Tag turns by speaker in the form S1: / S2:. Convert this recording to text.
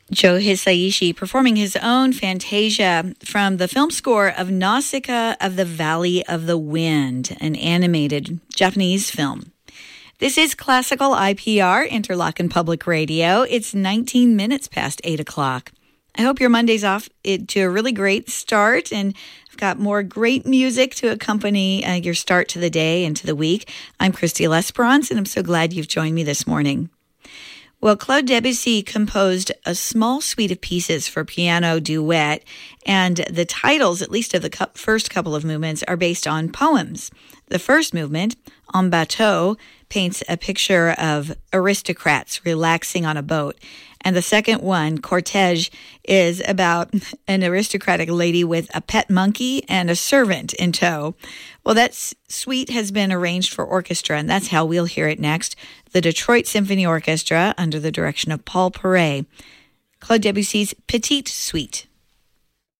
S1: Joe Hisaishi performing his own Fantasia from the film score of Nausicaa of the Valley of the Wind, an animated Japanese film. This is Classical IPR, Interlochen Public Radio. It's 19 minutes past 8 o'clock. I hope your Monday's off to a really great start, and I've got more great music to accompany your start to the day and to the week. I'm Christy L'Esperance, and I'm so glad you've joined me this morning. Well, Claude Debussy composed a small suite of pieces for piano duet, and the titles, at least of the first couple of movements, are based on poems. The first movement, En Bateau, paints a picture of aristocrats relaxing on a boat. And the second one, Cortège, is about an aristocratic lady with a pet monkey and a servant in tow. Well, that suite has been arranged for orchestra, and that's how we'll hear it next. The Detroit Symphony Orchestra, under the direction of Paul Paray. Claude Debussy's Petite Suite.